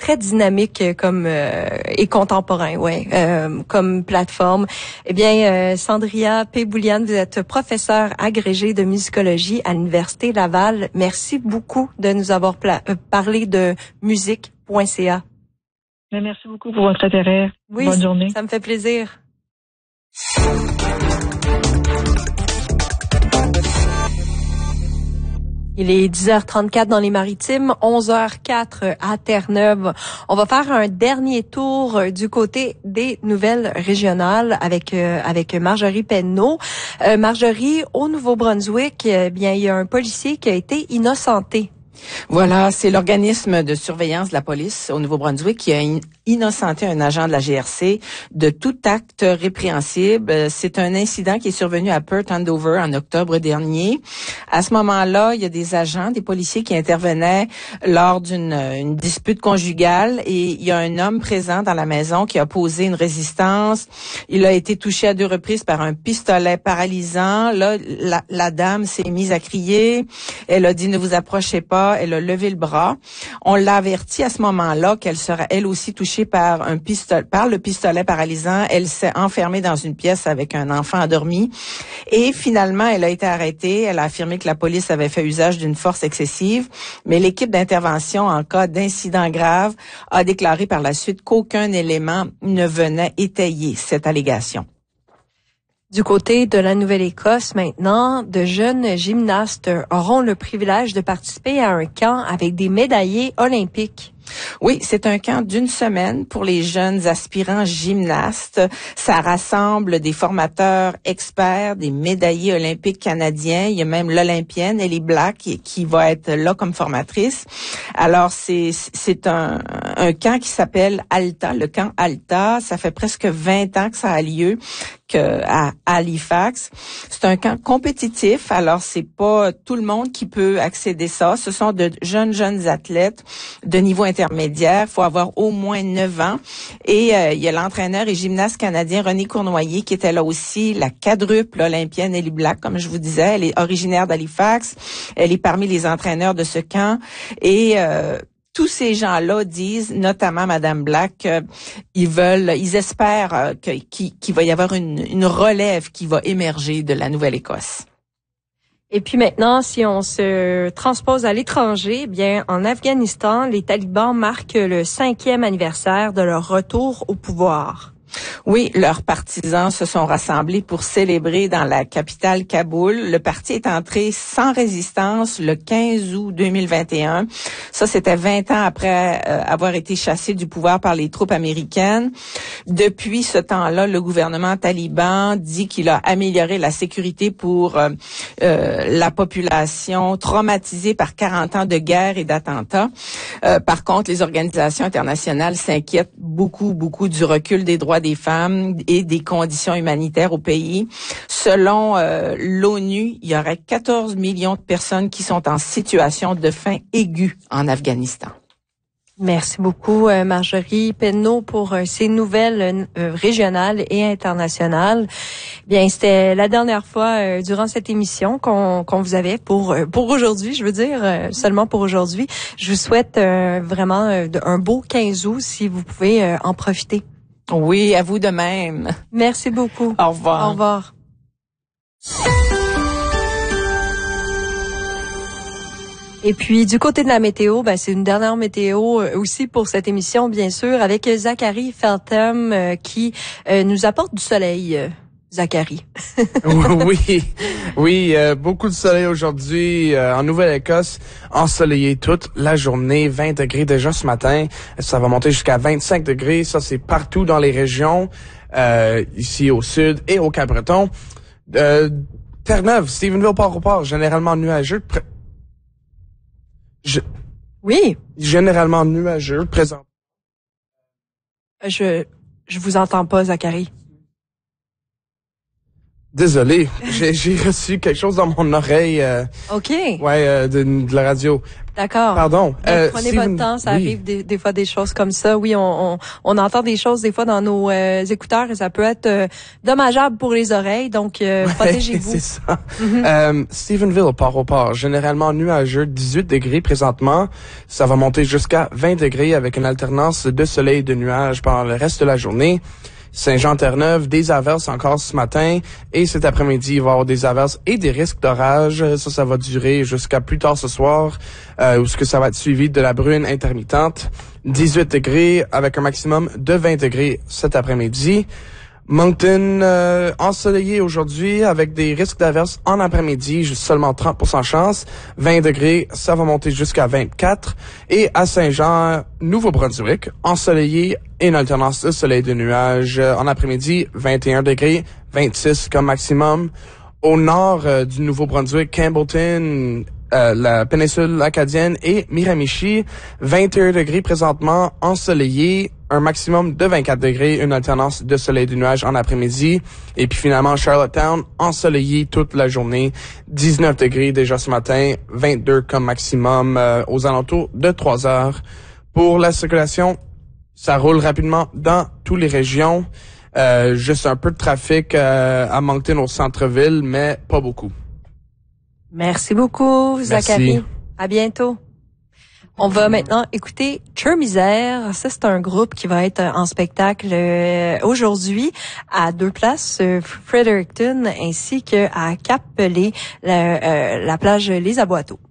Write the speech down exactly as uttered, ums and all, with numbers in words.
très dynamique comme euh, et contemporain, ouais, euh, comme plateforme. Eh bien, euh, Sandria P-Boulian, vous êtes professeure agrégée de musicologie à l'Université Laval. Merci beaucoup de nous avoir pla- euh, parlé de musique point c a. Merci beaucoup pour votre intérêt. Oui, bonne journée. Ça me fait plaisir. Il est dix heures trente-quatre dans les Maritimes, onze heures quatre à Terre-Neuve. On va faire un dernier tour du côté des nouvelles régionales avec euh, avec Marjorie Penneau. Euh, Marjorie, au Nouveau-Brunswick, eh bien il y a un policier qui a été innocenté. Voilà, c'est l'organisme de surveillance de la police au Nouveau-Brunswick qui a in- innocenté un agent de la G R C de tout acte répréhensible. C'est un incident qui est survenu à Perth Andover en octobre dernier. À ce moment-là, il y a des agents, des policiers qui intervenaient lors d'une une dispute conjugale et il y a un homme présent dans la maison qui a posé une résistance. Il a été touché à deux reprises par un pistolet paralysant. Là, la, la dame s'est mise à crier. Elle a dit « Ne vous approchez pas ». Elle a levé le bras. On l'a averti à ce moment-là qu'elle serait elle aussi touchée par un pistolet, par le pistolet paralysant. Elle s'est enfermée dans une pièce avec un enfant endormi. Et finalement, elle a été arrêtée. Elle a affirmé que la police avait fait usage d'une force excessive. Mais l'équipe d'intervention en cas d'incident grave a déclaré par la suite qu'aucun élément ne venait étayer cette allégation. Du côté de la Nouvelle-Écosse maintenant, de jeunes gymnastes auront le privilège de participer à un camp avec des médaillés olympiques. Oui, c'est un camp d'une semaine pour les jeunes aspirants gymnastes. Ça rassemble des formateurs experts, des médaillés olympiques canadiens. Il y a même l'Olympienne, Ellie Black, qui, qui va être là comme formatrice. Alors, c'est c'est un, un camp qui s'appelle Alta, le camp Alta. Ça fait presque vingt ans que ça a lieu que à Halifax. C'est un camp compétitif. Alors, c'est pas tout le monde qui peut accéder à ça. Ce sont de jeunes, jeunes athlètes de niveau intermédiaire. Il faut avoir au moins neuf ans. Et euh, il y a l'entraîneur et gymnaste canadien René Cournoyer qui était là aussi, la quadruple olympienne Ellie Black, comme je vous disais. Elle est originaire d'Halifax. Elle est parmi les entraîneurs de ce camp. Et euh, tous ces gens-là disent, notamment Madame Black, euh, ils veulent, ils espèrent euh, que, qu'il, qu'il va y avoir une, une relève qui va émerger de la Nouvelle-Écosse. Et puis maintenant, si on se transpose à l'étranger, eh bien, en Afghanistan, les talibans marquent le cinquième anniversaire de leur retour au pouvoir. Oui, leurs partisans se sont rassemblés pour célébrer dans la capitale Kaboul. Le parti est entré sans résistance le quinze août deux mille vingt et un. Ça, c'était vingt ans après euh, avoir été chassé du pouvoir par les troupes américaines. Depuis ce temps-là, le gouvernement taliban dit qu'il a amélioré la sécurité pour euh, euh, la population traumatisée par quarante ans de guerre et d'attentats. Euh, par contre, les organisations internationales s'inquiètent beaucoup, beaucoup du recul des droits des femmes et des conditions humanitaires au pays. Selon euh, l'ONU, il y aurait quatorze millions de personnes qui sont en situation de faim aiguë en Afghanistan. Merci beaucoup, Marjorie Penneau, pour euh, ces nouvelles euh, régionales et internationales. Bien, c'était la dernière fois euh, durant cette émission qu'on, qu'on vous avait pour euh, pour aujourd'hui, je veux dire, euh, seulement pour aujourd'hui. Je vous souhaite euh, vraiment euh, un beau quinze août si vous pouvez euh, en profiter. Oui, à vous de même. Merci beaucoup. Au revoir. Au revoir. Et puis, du côté de la météo, ben, c'est une dernière météo aussi pour cette émission, bien sûr, avec Zachary Feltham euh, qui euh, nous apporte du soleil. Euh, Zachary. oui, oui, euh, beaucoup de soleil aujourd'hui euh, en Nouvelle-Écosse, ensoleillé toute la journée, vingt degrés déjà ce matin, ça va monter jusqu'à vingt-cinq degrés, ça c'est partout dans les régions, euh, ici au sud et au Cap-Breton. Euh, Terre-Neuve, Stephenville, Port-au-Port, généralement nuageux. Pré- Je... Oui. Généralement nuageux, présent. Je je vous entends pas, Zachary. Désolé, j'ai, j'ai reçu quelque chose dans mon oreille. Euh, OK. Ouais, euh, de, de la radio. D'accord. Pardon. Euh, prenez Steven, votre temps, ça oui. arrive des, des fois des choses comme ça. Oui, on, on, on entend des choses des fois dans nos euh, écouteurs et ça peut être euh, dommageable pour les oreilles. Donc, euh, Ouais, protégez-vous. C'est ça. Mm-hmm. euh, Stephenville, port au port, généralement nuageux, dix-huit degrés présentement. Ça va monter jusqu'à vingt degrés avec une alternance de soleil et de nuages pendant le reste de la journée. Saint-Jean-Terre-Neuve, des averses encore ce matin et cet après-midi, il va y avoir des averses et des risques d'orage. Ça, ça va durer jusqu'à plus tard ce soir, euh, où ce que ça va être suivi de la bruine intermittente. dix-huit degrés avec un maximum de vingt degrés cet après-midi. Moncton, euh, ensoleillé aujourd'hui avec des risques d'averses en après-midi, juste seulement trente pour cent chance. vingt degrés, ça va monter jusqu'à vingt-quatre. Et à Saint-Jean, Nouveau-Brunswick, ensoleillé et une alternance de soleil et de nuages. Euh, en après-midi, vingt et un degrés, vingt-six comme maximum. Au nord euh, du Nouveau-Brunswick, Campbellton, euh, la péninsule acadienne et Miramichi, vingt et un degrés présentement, ensoleillé, un maximum de vingt-quatre degrés, une alternance de soleil et de nuages en après-midi. Et puis finalement, Charlottetown, ensoleillé toute la journée, dix-neuf degrés déjà ce matin, vingt-deux comme maximum euh, aux alentours de trois heures. Pour la circulation, ça roule rapidement dans toutes les régions. Euh, juste un peu de trafic euh, à Moncton au centre-ville, mais pas beaucoup. Merci beaucoup, Zachary. Merci. À bientôt. On va maintenant écouter Cher-Misère. Ça, c'est un groupe qui va être en spectacle euh, aujourd'hui à deux places, euh, Fredericton ainsi qu'à Cap-Pelé, la, euh, la plage Les Aboiteaux.